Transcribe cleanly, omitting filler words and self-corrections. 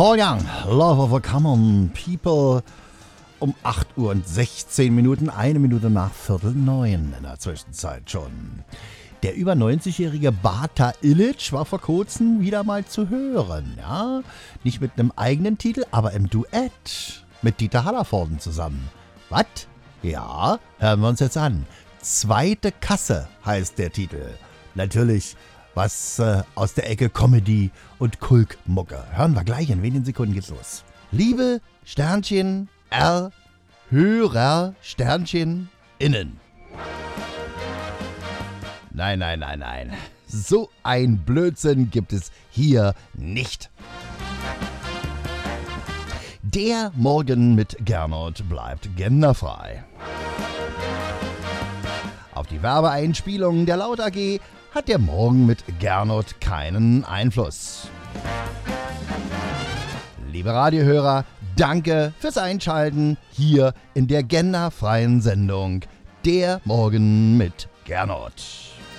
Paul Young, Love of a Common People, um 8 Uhr und 16 Minuten, 1 Minute nach 8:45 in der Zwischenzeit schon. Der über 90-jährige Bata Illich war vor kurzem wieder mal zu hören, ja? Nicht mit einem eigenen Titel, aber im Duett mit Dieter Hallervorden zusammen. Was? Ja, hören wir uns jetzt an. Zweite Kasse heißt der Titel. Natürlich was aus der Ecke Comedy und Kulkmucke. Hören wir gleich, in wenigen Sekunden geht's los. Liebe Sternchen R Hörer Sternchen innen. Nein. So ein Blödsinn gibt es hier nicht. Der Morgen mit Gernot bleibt genderfrei. Auf die Werbeeinspielungen der Laut AG hat der Morgen mit Gernot keinen Einfluss. Liebe Radiohörer, danke fürs Einschalten hier in der genderfreien Sendung Der Morgen mit Gernot.